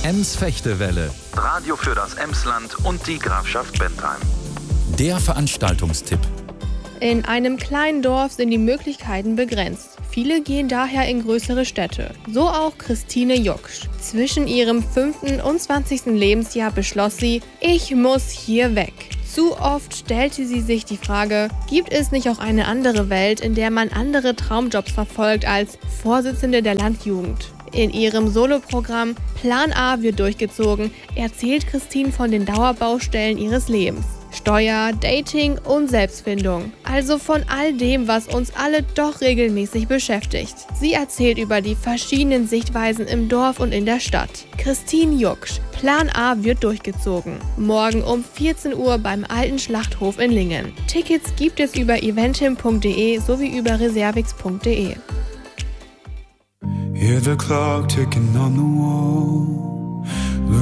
Ems-Fechtewelle. Radio für das Emsland und die Grafschaft Bentheim. Der Veranstaltungstipp. In einem kleinen Dorf sind die Möglichkeiten begrenzt. Viele gehen daher in größere Städte. So auch Christine Jucksch. Zwischen ihrem 5. und 20. Lebensjahr beschloss sie, ich muss hier weg. Zu oft stellte sie sich die Frage, gibt es nicht auch eine andere Welt, in der man andere Traumjobs verfolgt als Vorsitzende der Landjugend? In ihrem Soloprogramm Plan A wird durchgezogen, erzählt Christine von den Dauerbaustellen ihres Lebens. Steuer, Dating und Selbstfindung. Also von all dem, was uns alle doch regelmäßig beschäftigt. Sie erzählt über die verschiedenen Sichtweisen im Dorf und in der Stadt. Christine Jucksch. Plan A wird durchgezogen. Morgen um 14 Uhr beim Alten Schlachthof in Lingen. Tickets gibt es über eventim.de sowie über reservix.de. Hear the clock ticking on the wall.